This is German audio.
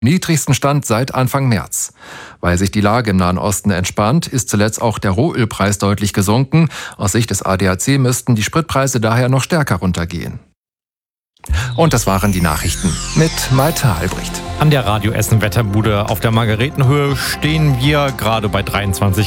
Niedrigsten Stand seit Anfang März. Weil sich die Lage im Nahen Osten entspannt, ist zuletzt auch der Rohölpreis deutlich gesunken. Aus Sicht des ADAC müssten die Spritpreise daher noch stärker runtergehen. Und das waren die Nachrichten mit Malte Albrecht. An der Radio Essen Wetterbude auf der Margaretenhöhe stehen wir gerade bei 23